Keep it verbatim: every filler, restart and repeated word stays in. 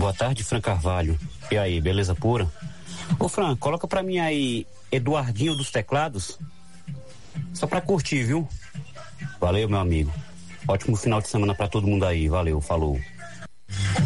Boa tarde, Fran Carvalho. E aí, beleza pura? Ô Fran, coloca pra mim aí Eduardinho dos Teclados. Só pra curtir, viu? Valeu, meu amigo. Ótimo final de semana pra todo mundo aí. Valeu, falou.